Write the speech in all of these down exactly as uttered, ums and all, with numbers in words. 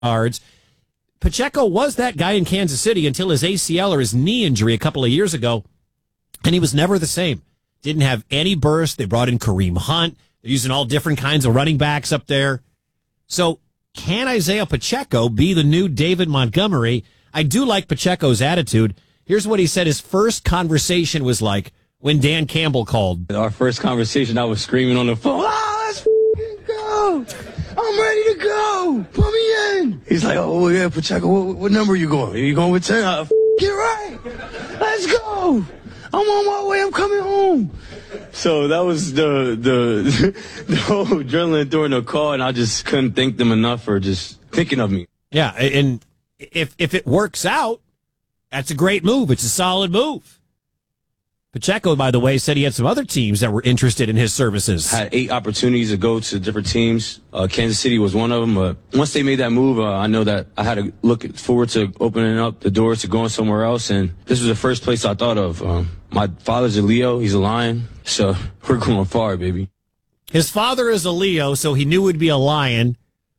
yards. Pacheco was that guy in Kansas City until his A C L or his knee injury a couple of years ago, and he was never the same. Didn't have any burst. They brought in Kareem Hunt. They're using all different kinds of running backs up there. So can Isaiah Pacheco be the new David Montgomery? I do like Pacheco's attitude. Here's what he said his first conversation was like when Dan Campbell called. Our first conversation, I was screaming on the phone, ah, let's f***ing go. I'm ready to go. Put me in. He's like, oh, yeah, Pacheco, what, what number are you going? Are you going with ten? Uh, f- get right. Let's go. I'm on my way. I'm coming home. So that was the the the whole adrenaline during the call, and I just couldn't thank them enough for just thinking of me. Yeah, and if if it works out, that's a great move. It's a solid move. Pacheco, by the way, said he had some other teams that were interested in his services. Had eight opportunities to go to different teams. Uh, Kansas City was one of them. But once they made that move, uh, I know that I had to look forward to opening up the doors to going somewhere else. And this was the first place I thought of. Um, my father's a Leo. He's a Lion. So we're going far, baby. His father is a Leo, so he knew it would be a Lion.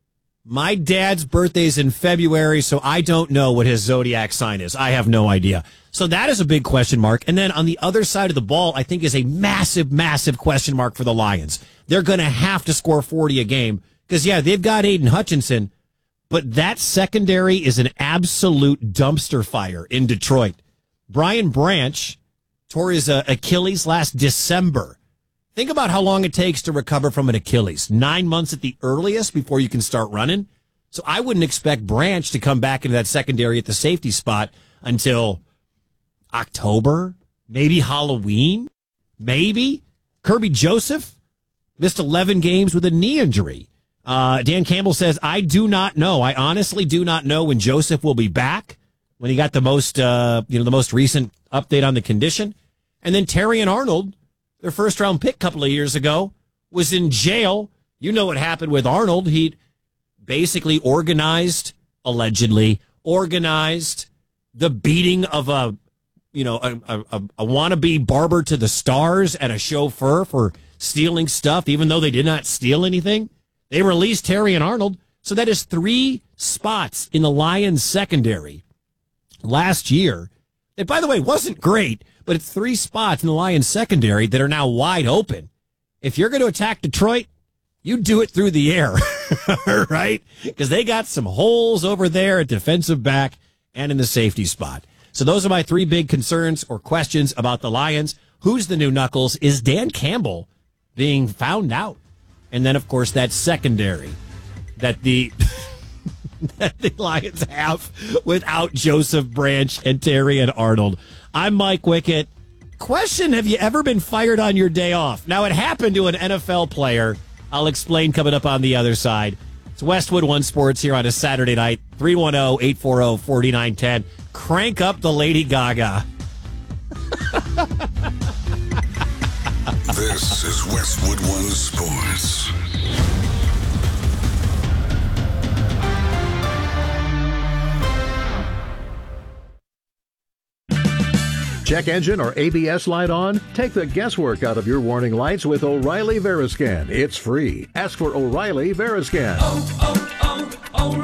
My dad's birthday's in February, so I don't know what his zodiac sign is. I have no idea. So that is a big question mark. And then on the other side of the ball, I think is a massive, massive question mark for the Lions. They're going to have to score forty a game because, yeah, they've got Aiden Hutchinson, but that secondary is an absolute dumpster fire in Detroit. Brian Branch tore his uh, Achilles last December. Think about how long it takes to recover from an Achilles. Nine months at the earliest before you can start running. So I wouldn't expect Branch to come back into that secondary at the safety spot until October, maybe Halloween, maybe. Kirby Joseph missed eleven games with a knee injury. Uh, Dan Campbell says, I do not know. I honestly do not know when Joseph will be back, when he got the most, uh, you know, the most recent update on the condition. And then Terry and Arnold, their first round pick a couple of years ago, was in jail. You know what happened with Arnold. He basically organized, allegedly, organized the beating of a, you know, a, a, a wannabe barber to the stars and a chauffeur for stealing stuff, even though they did not steal anything. They released Terry and Arnold. So that is three spots in the Lions secondary last year. That, by the way, wasn't great, but it's three spots in the Lions secondary that are now wide open. If you're going to attack Detroit, you do it through the air, right? Because they got some holes over there at defensive back and in the safety spot. So those are my three big concerns or questions about the Lions. Who's the new Knuckles? Is Dan Campbell being found out? And then, of course, that secondary that the that the Lions have without Joseph Branch and Terry and Arnold. I'm Mike Wickett. Question, have you ever been fired on your day off? Now, it happened to an N F L player. I'll explain coming up on the other side. It's Westwood One Sports here on a Saturday night. three one zero, eight four zero, four nine one zero. Crank up the Lady Gaga. This is Westwood One Sports. Check engine or A B S light on? Take the guesswork out of your warning lights with O'Reilly Veriscan. It's free. Ask for O'Reilly Veriscan. Oh,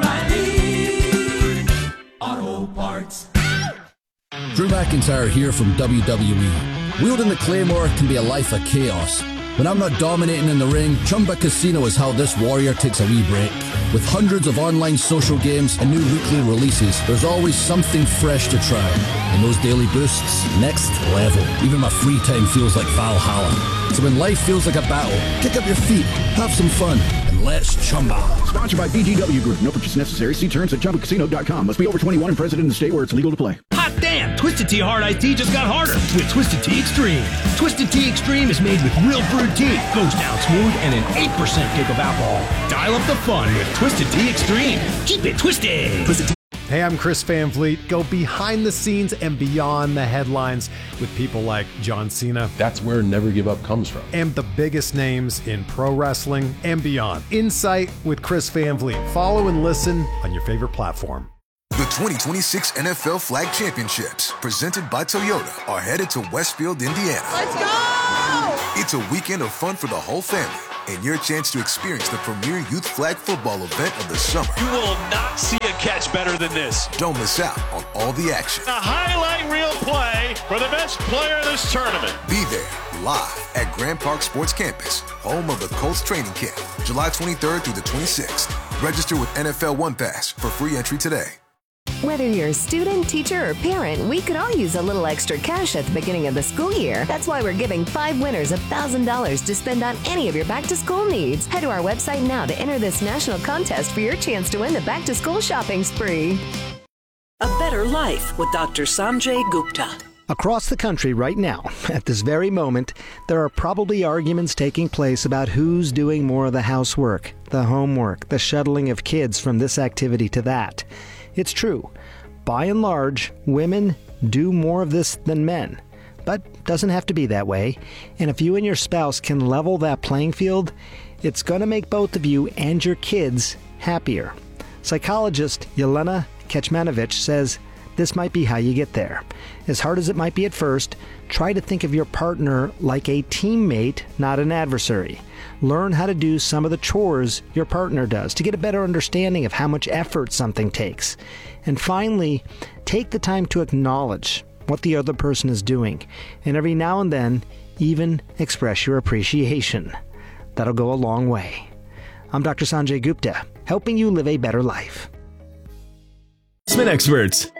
oh, oh, O'Reilly Auto Parts. Drew McIntyre here from W W E. Wielding the Claymore can be a life of chaos. When I'm not dominating in the ring, Chumba Casino is how this warrior takes a wee break. With hundreds of online social games and new weekly releases, there's always something fresh to try. And those daily boosts, next level. Even my free time feels like Valhalla. So when life feels like a battle, kick up your feet, have some fun, and let's chumba. Sponsored by B G W Group. No purchase necessary. See terms at chumba casino dot com. Must be over twenty-one and present in the state where it's legal to play. Hot damn! Twisted Tea Hard Iced Tea just got harder with Twisted Tea Extreme. Twisted Tea Extreme is made with real brewed tea, goes down smooth, and an eight percent kick of alcohol. Dial up the fun with Twisted Tea Extreme. Keep it twisted. Twisted Tea. Hey, I'm Chris Van Vliet. Go behind the scenes and beyond the headlines with people like John Cena. That's where Never Give Up comes from. And the biggest names in pro wrestling and beyond. Insight with Chris Van Vliet. Follow and listen on your favorite platform. The twenty twenty-six N F L Flag Championships, presented by Toyota, are headed to Westfield, Indiana. Let's go! It's a weekend of fun for the whole family. and your chance to experience the premier youth flag football event of the summer. You will not see a catch better than this. Don't miss out on all the action. A highlight reel play for the best player in this tournament. Be there live at Grand Park Sports Campus, home of the Colts training camp, July twenty-third through the twenty-sixth. Register with N F L One Pass for free entry today. Whether you're a student, teacher, or parent, we could all use a little extra cash at the beginning of the school year. That's why we're giving five winners one thousand dollars to spend on any of your back-to-school needs. Head to our website now to enter this national contest for your chance to win the back-to-school shopping spree. A better life with Doctor Sanjay Gupta. Across the country right now, at this very moment, there are probably arguments taking place about who's doing more of the housework, the homework, the shuttling of kids from this activity to that. It's true. By and large, women do more of this than men. But doesn't have to be that way. And if you and your spouse can level that playing field, it's going to make both of you and your kids happier. Psychologist Yelena Kecmanovic says this might be how you get there. As hard as it might be at first, try to think of your partner like a teammate, not an adversary. Learn how to do some of the chores your partner does to get a better understanding of how much effort something takes. And finally, take the time to acknowledge what the other person is doing, and every now and then, even express your appreciation. That'll go a long way. I'm Doctor Sanjay Gupta, helping you live a better life. Investment experts.